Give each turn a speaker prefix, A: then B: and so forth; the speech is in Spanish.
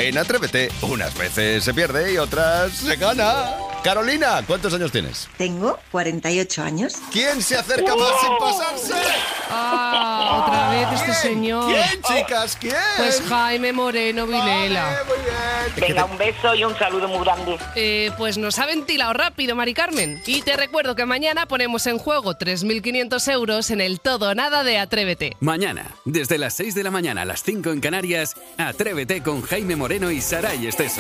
A: En Atrévete, unas veces se pierde y otras se gana. Carolina, ¿cuántos años tienes?
B: Tengo 48 años.
A: ¿Quién se acerca más sin pasarse?
C: Otra vez este señor.
A: ¿Quién, chicas? ¿Quién?
C: Pues Jaime Moreno Vilela.
A: Vale, muy bien.
D: Venga, un beso y un saludo muy grande.
C: Pues nos ha ventilado rápido, Mari Carmen. Y te recuerdo que mañana ponemos en juego 3.500 euros en el todo o nada de Atrévete.
E: Mañana, desde las 6 de la mañana a las 5 en Canarias, Atrévete con Jaime Moreno y Saray Esteso.